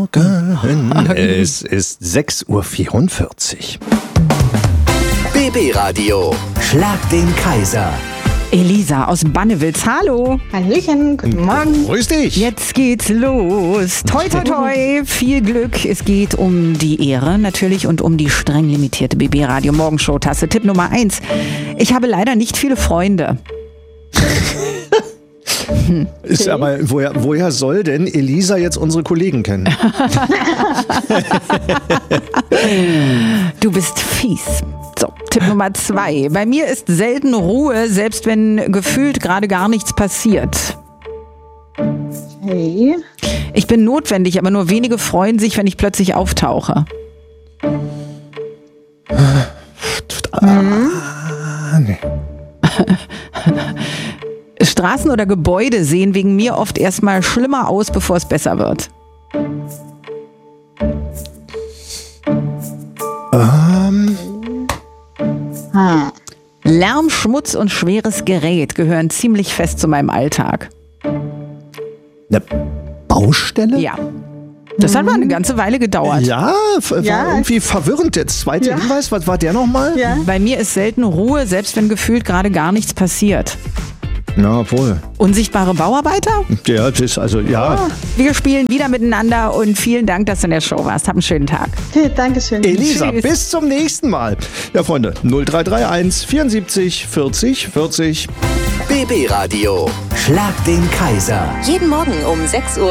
Morgen. Es ist 6.44 Uhr. BB Radio. Schlag den Kaiser. Elisa aus Bannewitz, hallo. Hallöchen, guten Morgen. Grüß dich. Jetzt geht's los. Toi, toi, toi. Viel Glück. Es geht um die Ehre natürlich und um die streng limitierte BB Radio Morgenshow-Tasse. Tipp Nummer 1. Ich habe leider nicht viele Freunde. Ist aber, woher soll denn Elisa jetzt unsere Kollegen kennen? Du bist fies. So, Tipp Nummer 2. Bei mir ist selten Ruhe, selbst wenn gefühlt gerade gar nichts passiert. Hey. Ich bin notwendig, aber nur wenige freuen sich, wenn ich plötzlich auftauche. Nee. Straßen oder Gebäude sehen wegen mir oft erstmal schlimmer aus, bevor es besser wird. Lärm, Schmutz und schweres Gerät gehören ziemlich fest zu meinem Alltag. Eine Baustelle? Ja. Das hat mal eine ganze Weile gedauert. Ja, war Ja. irgendwie verwirrend. Der zweite Hinweis, was war der nochmal? Ja. Bei mir ist selten Ruhe, selbst wenn gefühlt gerade gar nichts passiert. Na, wohl. Unsichtbare Bauarbeiter? Ja, das ist also, ja. Wir spielen wieder miteinander und vielen Dank, dass du in der Show warst. Hab einen schönen Tag. Okay, Dankeschön. Elisa, Tschüss. bis zum nächsten Mal. Ja, Freunde, 0331 74 40 40. BB Radio. Schlag den Kaiser. Jeden Morgen um 6 Uhr